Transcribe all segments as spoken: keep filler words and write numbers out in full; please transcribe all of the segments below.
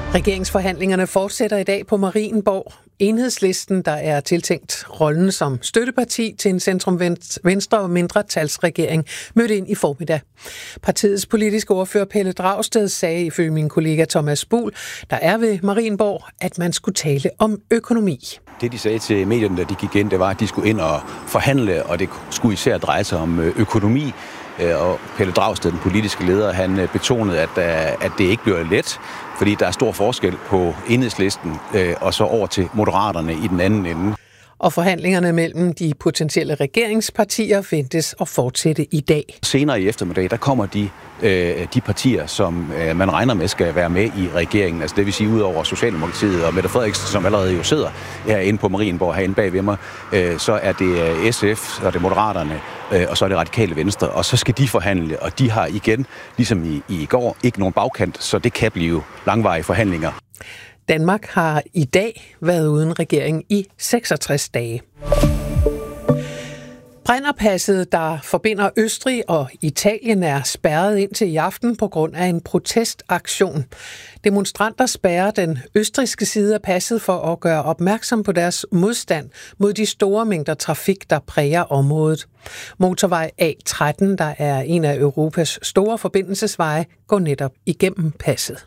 Regeringsforhandlingerne fortsætter i dag på Marienborg. Enhedslisten, der er tiltænkt rollen som støtteparti til en centrum-venstre og mindretalsregering, mødte ind i formiddag. Partiets politiske ordfører Pelle Dragsted sagde ifølge min kollega Thomas Buhl, der er ved Marienborg, at man skulle tale om økonomi. Det, de sagde til medierne, da de gik ind, det var, at de skulle ind og forhandle, og det skulle især dreje sig om økonomi. Og Pelle Dragsted, den politiske leder, han betonede, at, at det ikke bliver let, fordi der er stor forskel på Enhedslisten og så over til Moderaterne i den anden ende. Og forhandlingerne mellem de potentielle regeringspartier ventes at fortsætte i dag. Senere i eftermiddag, der kommer de, øh, de partier, som øh, man regner med skal være med i regeringen. Altså det vil sige ud over Socialdemokratiet og Mette Frederiksen, som allerede jo sidder herinde på Marienborg, herinde bag ved mig. Øh, så er det S F, og det er Moderaterne, øh, og så er det Radikale Venstre. Og så skal de forhandle, og de har igen, ligesom i, i går, ikke nogen bagkant, så det kan blive langvarige forhandlinger. Danmark har i dag været uden regering i seksogtres dage. Brennerpasset, der forbinder Østrig og Italien, er spærret indtil i aften på grund af en protestaktion. Demonstranter spærrer den østrigske side af passet for at gøre opmærksom på deres modstand mod de store mængder trafik, der præger området. Motorvej A tretten, der er en af Europas store forbindelsesveje, går netop igennem passet.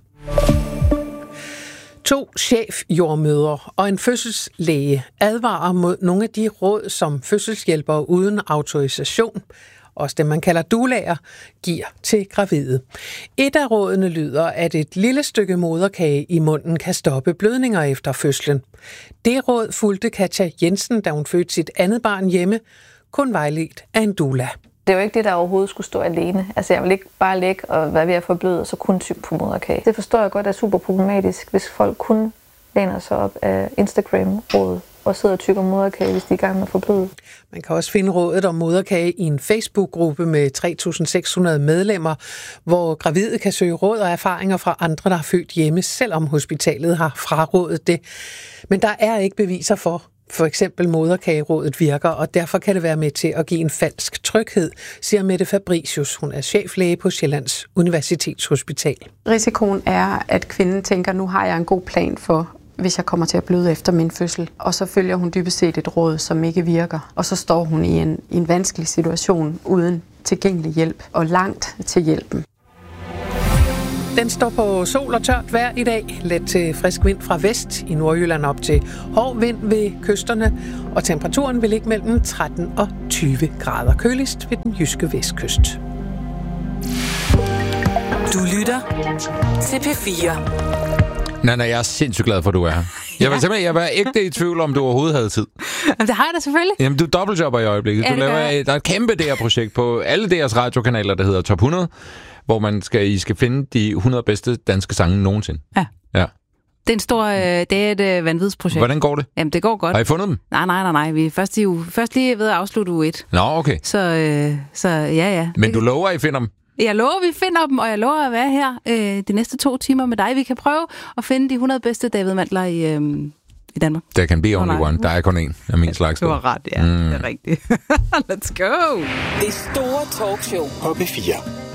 To chefjordmødre og en fødselslæge advarer mod nogle af de råd, som fødselshjælpere uden autorisation, også det man kalder doulaer, giver til gravide. Et af rådene lyder, at et lille stykke moderkage i munden kan stoppe blødninger efter fødslen. Det råd fulgte Katja Jensen, da hun fødte sit andet barn hjemme, kun vejledt af en doula. Det er jo ikke det, der overhovedet skulle stå alene. Altså jeg vil ikke bare ligge og være ved at forbløde, og så kun tykke på moderkage. Det forstår jeg godt er super problematisk, hvis folk kun læner sig op af Instagram-rådet og sidder og tykker moderkage, hvis de er i gang med at forbløde. Man kan også finde rådet om moderkage i en Facebook-gruppe med tre tusind seks hundrede medlemmer, hvor gravide kan søge råd og erfaringer fra andre, der er født hjemme, selvom hospitalet har frarådet det. Men der er ikke beviser for, for eksempel moderkagerådet virker, og derfor kan det være med til at give en falsk tryghed, siger Mette Fabricius. Hun er cheflæge på Sjællands Universitetshospital. Risikoen er, at kvinden tænker, nu har jeg en god plan for, hvis jeg kommer til at bløde efter min fødsel. Og så følger hun dybest set et råd, som ikke virker. Og så står hun i en, i en vanskelig situation uden tilgængelig hjælp og langt til hjælpen. Den står på sol og tørt vejr i dag. Let til frisk vind fra vest, i Nordjylland op til hård vind ved kysterne. Og temperaturen vil ligge mellem tretten og tyve grader, køligst ved den jyske vestkyst. Du lytter til P fire. Nana, jeg er sindssygt glad for, at du er her. Jeg var simpelthen jeg var ægte i tvivl, om du overhovedet havde tid. Jamen, det har jeg da selvfølgelig. Jamen, du dobbeltjobber i øjeblikket. Ja, du laver, der er et kæmpe D R-projekt på alle D R's radiokanaler, der hedder Top hundrede, hvor man skal, I skal finde de hundrede bedste danske sange nogensinde. Ja. Ja. Det er, en stor, det er et øh, vanvidsprojekt. Hvordan går det? Jamen, det går godt. Har I fundet dem? Nej, nej, nej, nej. Vi er først, i uge, først lige ved at afslutte uge et. Nå, okay. Så, øh, så ja, ja. Men du lover, at I finder dem? Jeg lover, vi finder dem, og jeg lover at være her øh, de næste to timer med dig. Vi kan prøve at finde de hundrede bedste David Mandler i, øh, i Danmark. Der kan be only oh, one. Der er kun en af min slags. Du har ret, ja. Mm. Det er rigtigt. Let's go! Det store talkshow på P fire.